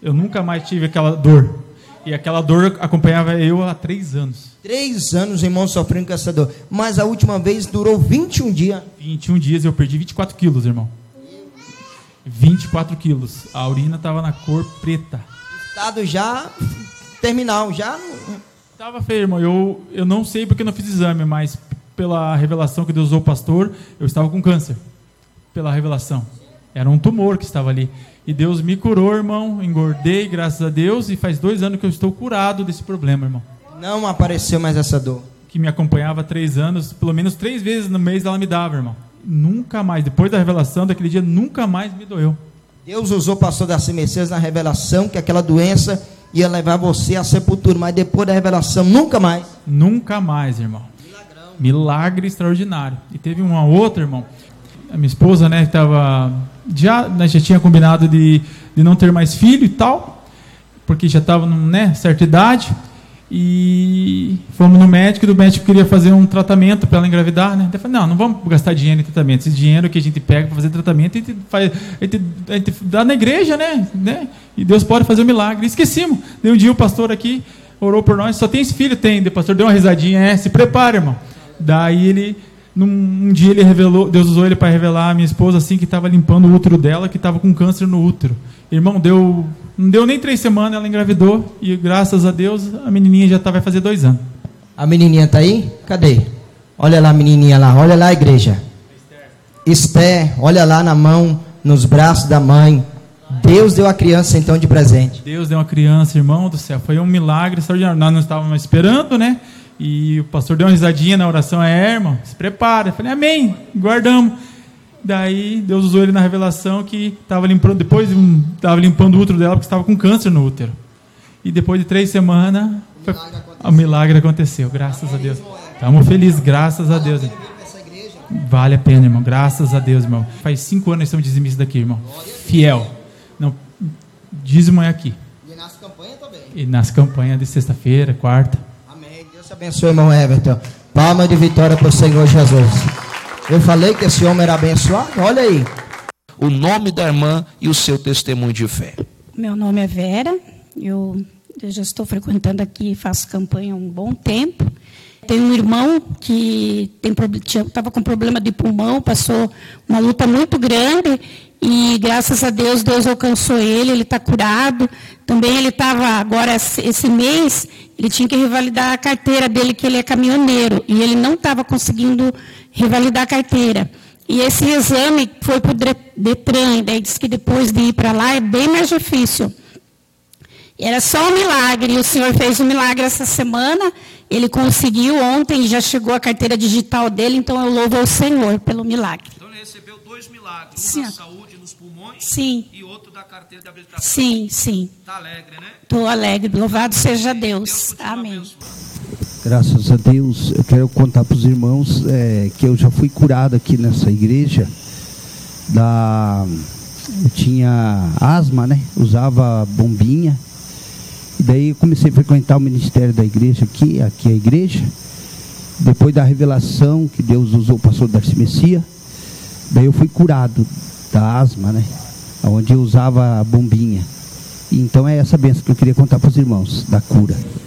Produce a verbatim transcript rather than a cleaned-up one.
eu nunca mais tive aquela dor. E aquela dor acompanhava eu há três anos. Três anos, irmão, sofrendo com essa dor. Mas a última vez durou vinte e um dias. vinte e um dias eu perdi vinte e quatro quilos, irmão. vinte e quatro quilos. A urina estava na cor preta. Estado já terminal, já... Estava feio, irmão. Eu, eu não sei porque eu não fiz exame, mas pela revelação que Deus usou o pastor, eu estava com câncer. Pela revelação. Era um tumor que estava ali. E Deus me curou, irmão. Engordei, graças a Deus. E faz dois anos que eu estou curado desse problema, irmão. Não apareceu mais essa dor. Que me acompanhava há três anos. Pelo menos três vezes no mês ela me dava, irmão. Nunca mais. Depois da revelação daquele dia, nunca mais me doeu. Deus usou o pastor Darcy Messias na revelação que aquela doença ia levar você à sepultura. Mas depois da revelação, nunca mais. Nunca mais, irmão. Milagrão. Milagre extraordinário. E teve uma outra, irmão. A minha esposa, né, estava... Já, né, já tinha combinado de, de não ter mais filho e tal, porque já estava numa, né, certa idade, e fomos no médico, e o médico queria fazer um tratamento para ela engravidar, né? Eu falei, não, não vamos gastar dinheiro em tratamento, esse dinheiro que a gente pega para fazer tratamento, a gente, faz, a, gente, a gente dá na igreja, né? né? E Deus pode fazer um milagre. E esquecemos. Daí um dia o pastor aqui orou por nós, só tem esse filho? Tem. O pastor deu uma risadinha, é, se prepara, irmão. Daí ele... Num, um dia ele revelou, Deus usou ele para revelar a minha esposa assim, que estava limpando o útero dela, que estava com câncer no útero. Irmão, deu, não deu nem três semanas, ela engravidou, e graças a Deus a menininha já tá, vai fazer dois anos. A menininha está aí? Cadê? Olha lá a menininha lá, olha lá a igreja. Esther, olha lá na mão, nos braços da mãe. Deus deu a criança então de presente. Deus deu uma criança, irmão do céu, foi um milagre extraordinário. Nós não estávamos esperando, né? E o pastor deu uma risadinha na oração, é, irmão, se prepara. Eu falei, amém, guardamos. Daí Deus usou ele na revelação que estava limpando, depois estava limpando o útero dela porque estava com câncer no útero. E depois de três semanas, o milagre, o milagre aconteceu, graças a Deus. Estamos felizes, graças a Deus. Vale a pena, irmão, graças a Deus, irmão. Faz cinco anos que estamos dizimistas daqui, irmão. Fiel. Não, dízimo é aqui. E nas campanhas também. E nas campanhas de sexta-feira, quarta. Deus abençoe, irmão Everton. Palma de vitória para o Senhor Jesus. Eu falei que esse homem era abençoado, olha aí. O nome da irmã e o seu testemunho de fé. Meu nome é Vera, eu, eu já estou frequentando aqui, faço campanha há um bom tempo. Tenho um irmão que estava com problema de pulmão, passou uma luta muito grande e graças a Deus, Deus alcançou ele, ele está curado. Também ele estava, agora esse mês, ele tinha que revalidar a carteira dele, que ele é caminhoneiro, e ele não estava conseguindo revalidar a carteira. E esse exame foi para o Detran, e daí disse que depois de ir para lá é bem mais difícil. Era só um milagre, e o Senhor fez um milagre essa semana, ele conseguiu ontem, já chegou a carteira digital dele, então eu louvo ao Senhor pelo milagre. Então ele recebeu dois milagres, sim. Um da saúde nos pulmões, sim. E outro da carteira de habilitação. Sim, sim. Está alegre, né? Estou alegre, louvado seja Deus. Deus amém. Abençoando. Graças a Deus, eu quero contar para os irmãos é, que eu já fui curado aqui nessa igreja. Da, eu tinha asma, né? Usava bombinha. E daí eu comecei a frequentar o ministério da igreja aqui, aqui é a igreja. Depois da revelação que Deus usou o pastor Darcy Messias, daí eu fui curado da asma, né? Onde eu usava a bombinha. E então é essa bênção que eu queria contar para os irmãos, da cura.